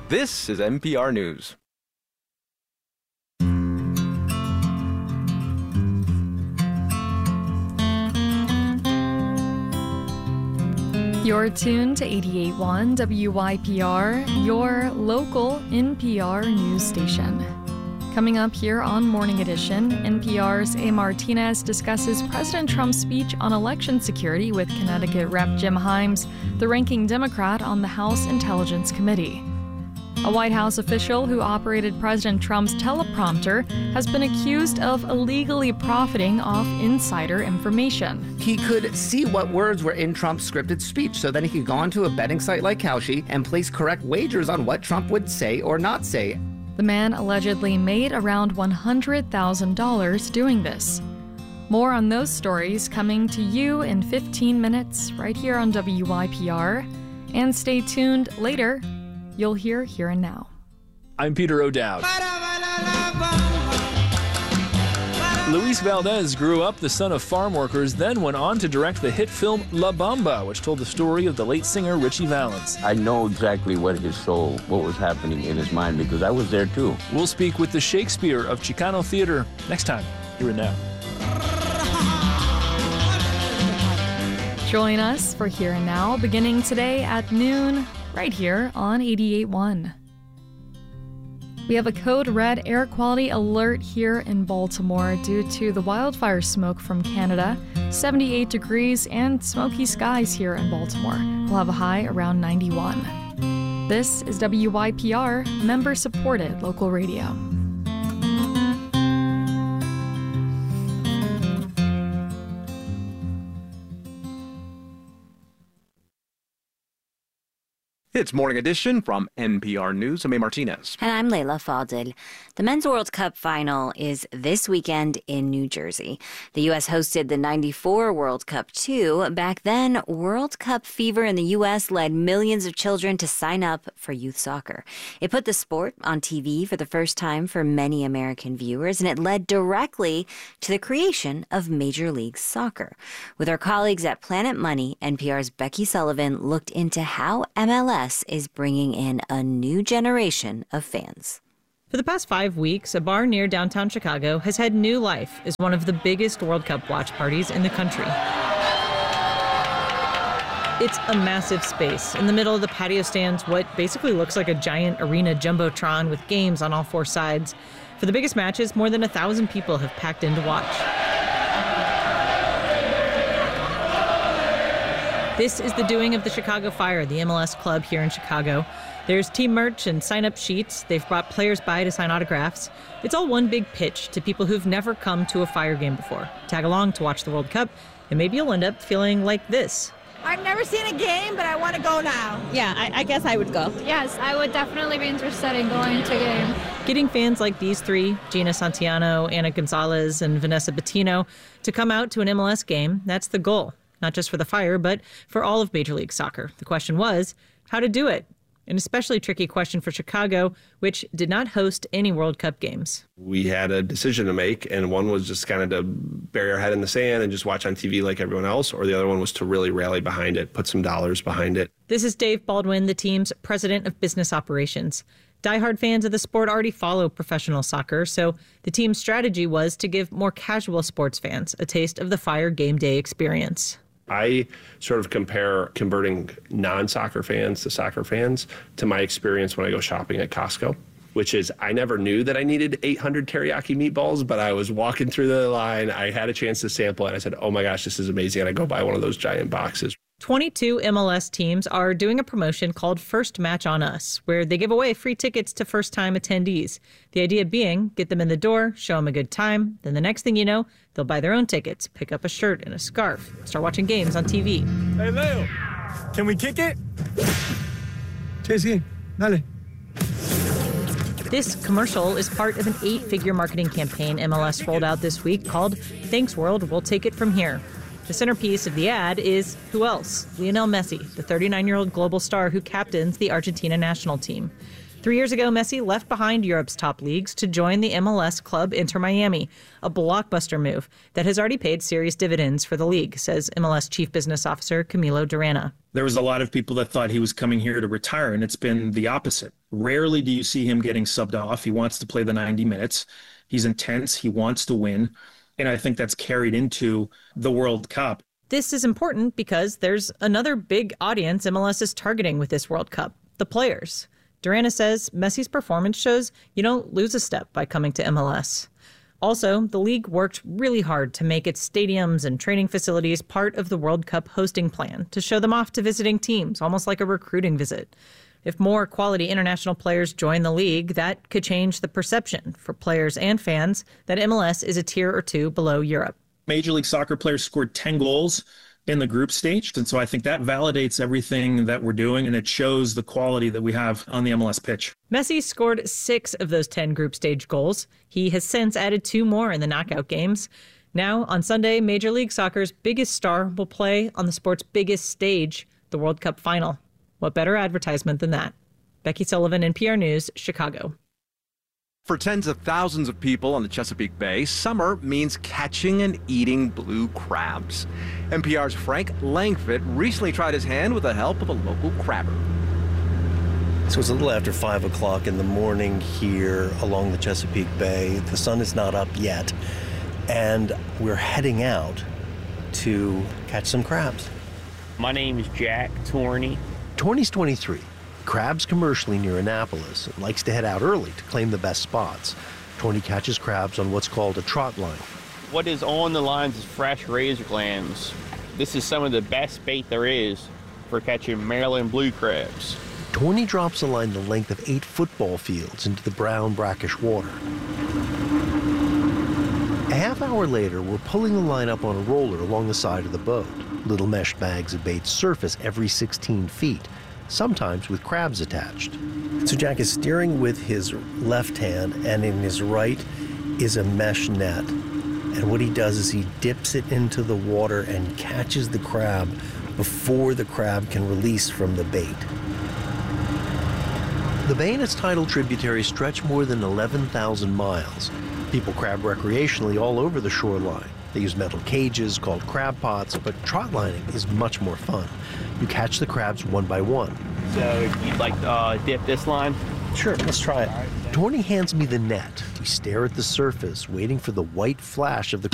This is NPR News. You're tuned to 88.1 WYPR, your local NPR news station. Coming up here on Morning Edition, NPR's A. Martinez discusses President Trump's speech on election security with Connecticut Rep. Jim Himes, the ranking Democrat on the House Intelligence Committee. A White House official who operated President Trump's teleprompter has been accused of illegally profiting off insider information. He could see what words were in Trump's scripted speech, so then he could go onto a betting site like Kalshi and place correct wagers on what Trump would say or not say. The man allegedly made around $100,000 doing this. More on those stories coming to you in 15 minutes right here on WYPR. And stay tuned later. You'll hear Here and Now. I'm Peter O'Dowd. Luis Valdez grew up the son of farm workers, then went on to direct the hit film La Bamba, which told the story of the late singer Richie Valens. I know exactly what was happening in his mind, because I was there too. We'll speak with the Shakespeare of Chicano theater next time, Here and Now. Join us for Here and Now, beginning today at noon, right here on 88.1. We have a code red air quality alert here in Baltimore due to the wildfire smoke from Canada. 78 degrees and smoky skies here in Baltimore. We'll have a high around 91. This is WYPR, member-supported local radio. It's Morning Edition from NPR News. I'm A. Martinez. And I'm Layla Fadel. The Men's World Cup final is this weekend in New Jersey. The U.S. hosted the '94 World Cup, too. Back then, World Cup fever in the U.S. led millions of children to sign up for youth soccer. It put the sport on TV for the first time for many American viewers, and it led directly to the creation of Major League Soccer. With our colleagues at Planet Money, NPR's Becky Sullivan looked into how MLS is bringing in a new generation of fans. For the past 5 weeks, a bar near downtown Chicago has had new life as one of the biggest World Cup watch parties in the country. It's a massive space. In the middle of the patio stands what basically looks like a giant arena jumbotron with games on all four sides. For the biggest matches, more than 1,000 people have packed in to watch. This is the doing of the Chicago Fire, the MLS club here in Chicago. There's team merch and sign-up sheets. They've brought players by to sign autographs. It's all one big pitch to people who've never come to a Fire game before. Tag along to watch the World Cup, and maybe you'll end up feeling like this. I've never seen a game, but I want to go now. Yeah, I guess I would go. Yes, I would definitely be interested in going to a game. Getting fans like these three, Gina Santiano, Ana Gonzalez, and Vanessa Bettino, to come out to an MLS game, that's the goal. Not just for the Fire, but for all of Major League Soccer. The question was, how to do it? An especially tricky question for Chicago, which did not host any World Cup games. We had a decision to make, and one was just kind of to bury our head in the sand and just watch on TV like everyone else, or the other one was to really rally behind it, put some dollars behind it. This is Dave Baldwin, the team's president of business operations. Diehard fans of the sport already follow professional soccer, so the team's strategy was to give more casual sports fans a taste of the Fire game day experience. I sort of compare converting non-soccer fans to soccer fans to my experience when I go shopping at Costco, which is I never knew that I needed 800 teriyaki meatballs, but I was walking through the line, I had a chance to sample it, and I said, oh my gosh, this is amazing, and I go buy one of those giant boxes. 22 MLS teams are doing a promotion called First Match on Us, where they give away free tickets to first-time attendees. The idea being, get them in the door, show them a good time, then the next thing you know, they'll buy their own tickets, pick up a shirt and a scarf, start watching games on TV. Hey, Leo, can we kick it? Sí, dale. This commercial is part of an 8-figure marketing campaign MLS rolled out this week called Thanks World, We'll Take It From Here. The centerpiece of the ad is, who else? Lionel Messi, the 39-year-old global star who captains the Argentina national team. 3 years ago, Messi left behind Europe's top leagues to join the MLS club Inter Miami, a blockbuster move that has already paid serious dividends for the league, says MLS Chief Business Officer Camilo Durana. There was a lot of people that thought he was coming here to retire, and it's been the opposite. Rarely do you see him getting subbed off. He wants to play the 90 minutes. He's intense. He wants to win. And I think that's carried into the World Cup. This is important because there's another big audience MLS is targeting with this World Cup, the players. Durana says Messi's performance shows you don't lose a step by coming to MLS. Also, the league worked really hard to make its stadiums and training facilities part of the World Cup hosting plan to show them off to visiting teams, almost like a recruiting visit. If more quality international players join the league, that could change the perception for players and fans that MLS is a tier or two below Europe. Major League Soccer players scored 10 goals in the group stage. And so I think that validates everything that we're doing, and it shows the quality that we have on the MLS pitch. Messi scored 6 of those 10 group stage goals. He has since added 2 more in the knockout games. Now, on Sunday, Major League Soccer's biggest star will play on the sport's biggest stage, the World Cup final. What better advertisement than that? Becky Sullivan, NPR News, Chicago. For tens of thousands of people on the Chesapeake Bay, summer means catching and eating blue crabs. NPR's Frank Langford recently tried his hand with the help of a local crabber. So it's a little after 5 o'clock in the morning here along the Chesapeake Bay. The sun is not up yet, and we're heading out to catch some crabs. My name is Jack Torney. Torney's 23. Crabs commercially near Annapolis and likes to head out early to claim the best spots. Torney catches crabs on what's called a trot line. What is on the lines is fresh razor clams. This is some of the best bait there is for catching Maryland blue crabs. Torney drops a line the length of 8 football fields into the brown, brackish water. A half hour later, we're pulling the line up on a roller along the side of the boat. Little mesh bags of bait surface every 16 feet, sometimes with crabs attached. So Jack is steering with his left hand, and in his right is a mesh net. And what he does is he dips it into the water and catches the crab before the crab can release from the bait. The bay and its tidal tributaries stretch more than 11,000 miles. People crab recreationally all over the shoreline. They use metal cages called crab pots, but trot lining is much more fun. You catch the crabs one by one. So if you'd like to dip this line? Sure, let's try it. Torney hands me the net. We stare at the surface, waiting for the white flash of the